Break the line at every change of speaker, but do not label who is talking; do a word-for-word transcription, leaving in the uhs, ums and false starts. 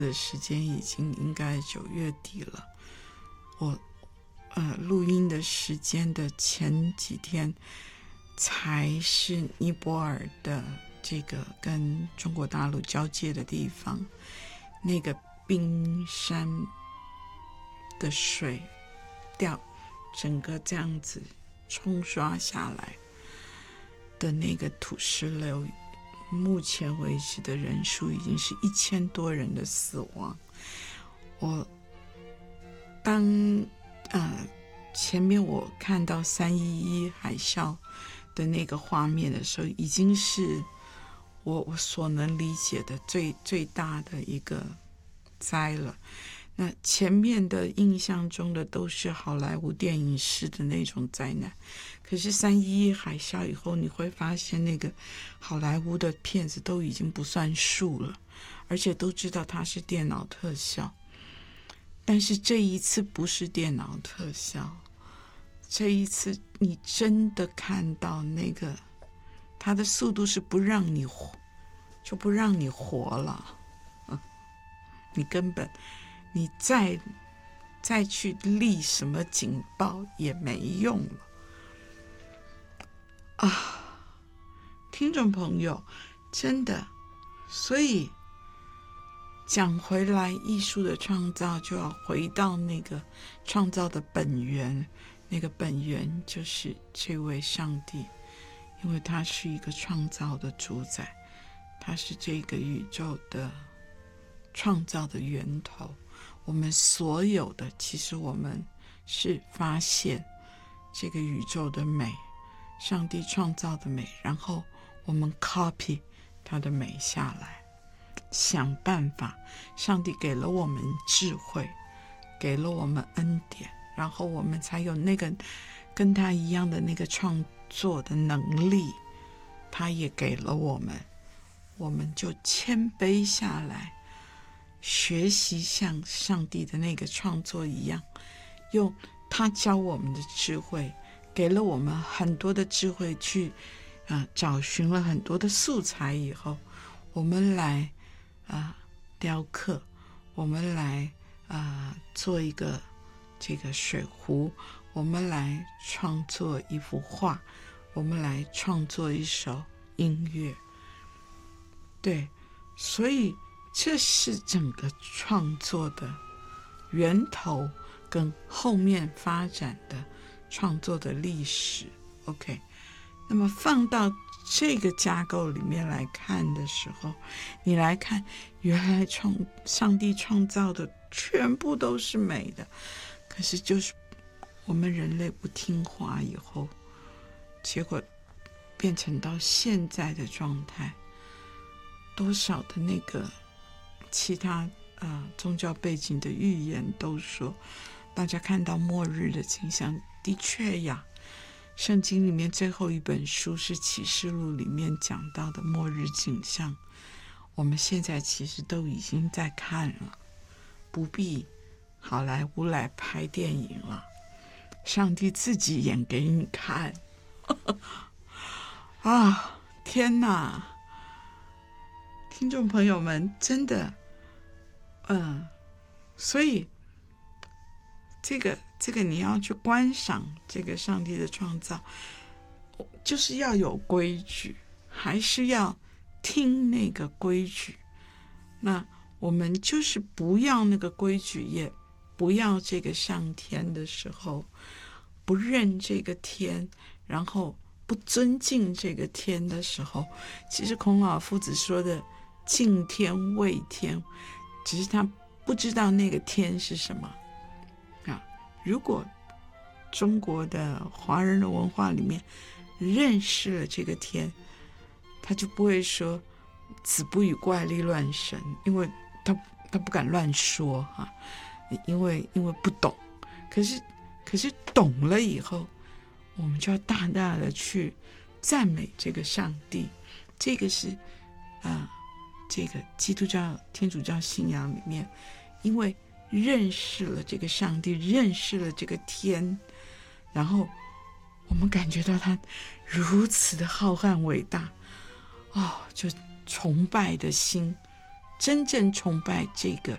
的时间已经应该九月底了，我呃录音的时间的前几天才是尼泊尔的这个跟中国大陆交界的地方，那个冰山的水掉整个这样子冲刷下来的那个土石流，目前为止的人数已经是一千多人的死亡。我当呃前面我看到三一一海啸的那个画面的时候，已经是我我所能理解的最最大的一个灾了。那前面的印象中的都是好莱坞电影式的那种灾难，可是三一一海啸以后，你会发现那个好莱坞的片子都已经不算数了，而且都知道它是电脑特效。但是这一次不是电脑特效，这一次你真的看到那个它的速度是不让你活，就不让你活了，嗯，你根本你再再去立什么警报也没用了啊！听众朋友，真的，所以讲回来，艺术的创造就要回到那个创造的本源，那个本源就是这位上帝，因为他是一个创造的主宰，他是这个宇宙的创造的源头。我们所有的，其实我们是发现这个宇宙的美，上帝创造的美，然后我们 copy 它的美下来，想办法。上帝给了我们智慧，给了我们恩典，然后我们才有那个跟他一样的那个创作的能力，他也给了我们，我们就谦卑下来，学习像上帝的那个创作一样，用他教我们的智慧，给了我们很多的智慧去、呃、找寻了很多的素材以后，我们来、呃、雕刻，我们来、呃、做一个这个水壶，我们来创作一幅画，我们来创作一首音乐。对，所以这是整个创作的源头跟后面发展的创作的历史。 OK， 那么放到这个架构里面来看的时候，你来看原来创上帝创造的全部都是美的，可是就是我们人类不听话以后，结果变成到现在的状态，多少的那个其他呃宗教背景的预言都说，大家看到末日的景象，的确呀，圣经里面最后一本书是启示录里面讲到的末日景象，我们现在其实都已经在看了，不必好莱坞来拍电影了，上帝自己演给你看啊，天哪！听众朋友们，真的嗯，所以这个这个你要去观赏这个上帝的创造，就是要有规矩，还是要听那个规矩。那我们就是不要那个规矩，也不要这个上天的时候，不认这个天，然后不尊敬这个天的时候，其实孔老夫子说的敬天畏天，只是他不知道那个天是什么啊。如果中国的华人的文化里面认识了这个天，他就不会说子不语怪力乱神，因为他他不敢乱说啊，因为因为不懂。可是可是懂了以后，我们就要大大的去赞美这个上帝。这个是啊。这个基督教天主教信仰里面，因为认识了这个上帝，认识了这个天，然后我们感觉到他如此的浩瀚伟大哦，就崇拜的心，真正崇拜这个